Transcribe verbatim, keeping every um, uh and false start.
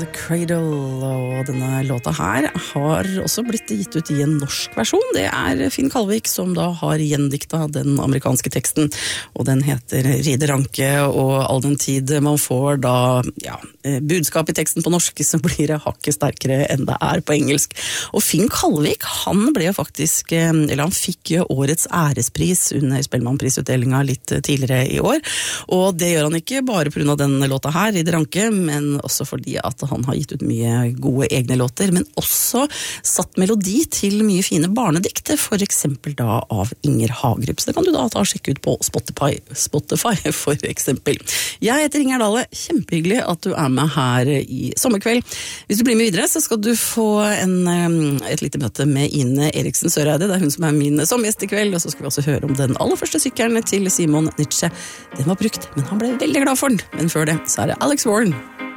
The Cradle, og denne låta her har også blitt gitt ut i en norsk versjon. Det er Finn Kalvik som da har gjendikta den amerikanske teksten, og den heter Ride Ranke, og all den tid man får da, ja, budskap i teksten på norsk, så blir det hakket sterkere enn det er på engelsk. Og Finn Kalvik, han ble jo faktisk, eller han fikk jo årets ærespris under Spellemannprisutdelinga litt tidligere i år, og det gjør han ikke bare på grunn av den låta her, Ride Ranke, men også fordi at han har gitt ut mye gode egne låter, men også satt melodi til mye fine barnedikt, for eksempel da av Inger Hagerup. Så det kan du da ta og sjekke ut på Spotify, Spotify for eksempel. Jeg heter Inger Dale, kjempehyggelig at du er med her i sommerkveld. Hvis du blir med videre, så skal du få en, et lite møte med Ine Eriksen Søreide. Det er hun som er min sommergjest i kveld, og så skal vi også høre om den aller første sykkelen til Simon Nietzsche. Den var brukt, men han ble veldig glad for den. Men før det, så er det Alex Warren.